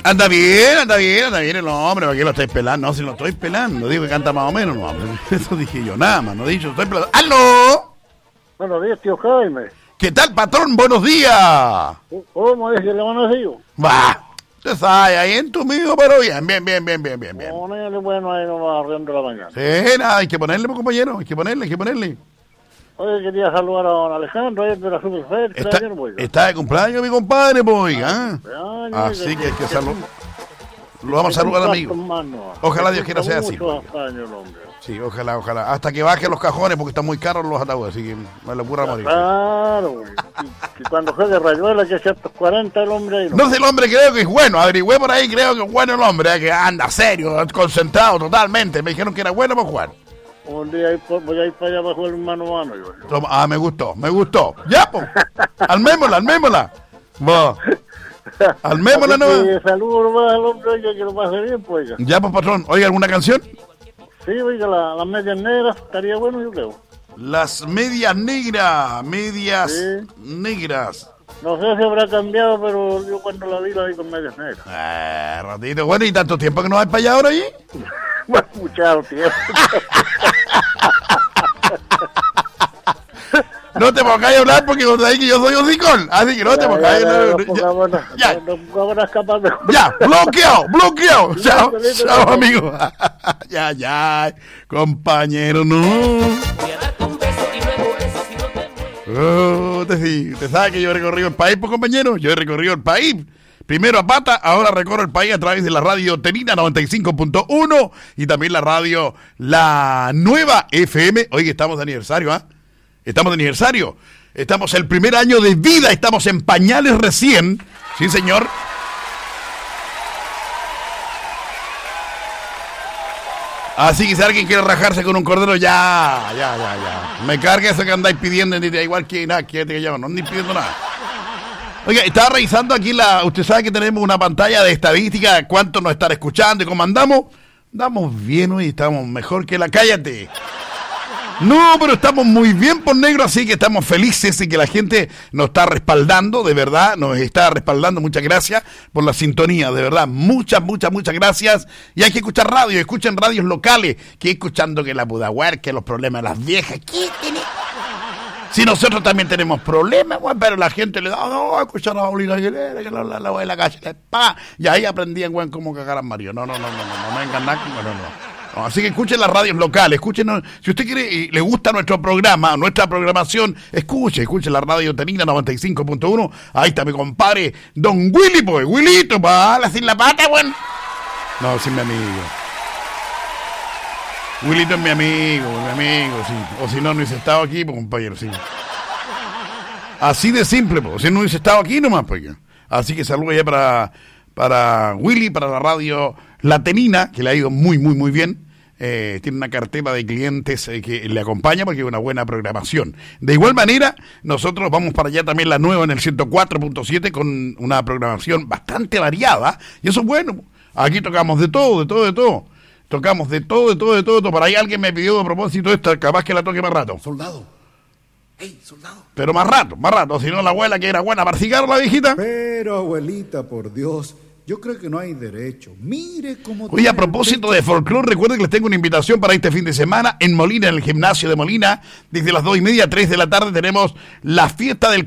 Anda bien el hombre, ¿para qué lo estáis pelando? No, si lo estoy pelando, digo que canta más o menos, no, eso dije yo, nada más, no he dicho, estoy pelando. ¡Aló! Buenos días, tío Jaime. ¿Qué tal, patrón? ¡Buenos días! ¿Cómo es que le van a decir? Va, usted sabe, ahí en tu mío, pero bien. Ponele, bueno, ahí nomás arriendo la mañana. Sí, nada, hay que ponerle, pues, compañero, hay que ponerle. Oye, quería saludar a don Alejandro, ayer de la Superfed. Está de cumpleaños mi compadre, pues, ¿ah? Así que hay que saludar. Lo vamos a saludar, amigo. Ojalá Dios quiera sea así. Sí, ojalá. Hasta que bajen los cajones, porque están muy caros los ataúdes, así que me lo ocurra morir. Claro, güey. Y cuando juegue Rayuela, que sea 40 el hombre ahí. No sé, el hombre creo que es bueno. Averigüé por ahí, creo que es bueno el hombre, que anda serio, concentrado totalmente. Me dijeron que era bueno para jugar. Un día voy a ir para allá para jugar mano a mano. Yo. Ah, me gustó. Ya, pues. Almémola. Vos. Almémola, ¿no? Saludos más al hombre, oiga, que lo pase bien, pues. Ya, pues, patrón. Oiga, ¿alguna canción? Sí, oiga, las medias negras, estaría bueno, yo creo. Las medias negras. No sé si habrá cambiado, pero yo cuando la vi con medias negras. Ratito. Bueno, ¿y tanto tiempo que no vas para allá ahora allí? Bueno, mucho tiempo. No te pongas a hablar porque cuando ahí que yo soy hocicón. Así que no te pongas a hablar. Ya, bloqueado. Chao, amigo. Ya, compañero, no. Usted sabe que yo he recorrido el país, pues, compañero. Yo he recorrido el país. Primero a pata, ahora recorro el país a través de la radio Tenina 95.1 y también la radio La Nueva FM. Oye, estamos de aniversario, ¿ah? Estamos de aniversario. Estamos el primer año de vida, estamos en pañales recién. Sí, señor. Así que si alguien quiere rajarse con un cordero, ya. Me carga eso que andáis pidiendo, igual que nada, que llama, no andáis pidiendo nada. Oiga, estaba revisando aquí usted sabe que tenemos una pantalla de estadística, cuánto nos están escuchando y cómo andamos. Andamos bien hoy, estamos mejor que la cállate. No, pero estamos muy bien por negro, así que estamos felices y que la gente nos está respaldando, de verdad, nos está respaldando. Muchas gracias por la sintonía, de verdad, muchas gracias. Y hay que escuchar radio, escuchen radios locales, que escuchando que la Pudahuar, que los problemas de las viejas, ¿qué tiene? Si nosotros también tenemos problemas, bueno, pero la gente le da, no, a escuchar a Paulina Aguilera, que la voy a la calle, y ahí aprendían, güey, cómo cagar a Mario. No me vengan nada, no. Así que escuchen las radios locales, escuchen, si usted quiere y le gusta nuestro programa, nuestra programación, escuche la radio Tenina 95.1, ahí está mi compadre, don Willy, pues, Willito, para sin la pata, güey. No, sin mi amigo. Willito es mi amigo, sí. O si no hubiese estado aquí, pues, compañero, sí. Así de simple, pues. Si no hubiese estado aquí nomás, pues. Así que saludo ya para Willy, para la radio La Tenina, que le ha ido muy bien. Tiene una cartera de clientes que le acompaña porque es una buena programación. De igual manera, nosotros vamos para allá también La Nueva en el 104.7 con una programación bastante variada. Y eso es bueno. Aquí tocamos de todo. Tocamos de todo. Por ahí alguien me pidió a propósito esta, capaz que la toque más rato. Soldado. Soldado. Pero más rato. Si no, la abuela que era buena para cigarro, la viejita. Pero, abuelita, por Dios, yo creo que no hay derecho. Mire cómo... Oye, a propósito de folclore, recuerden que les tengo una invitación para este fin de semana en Molina, en el gimnasio de Molina. Desde las 2:30 a 3 de la tarde tenemos la fiesta del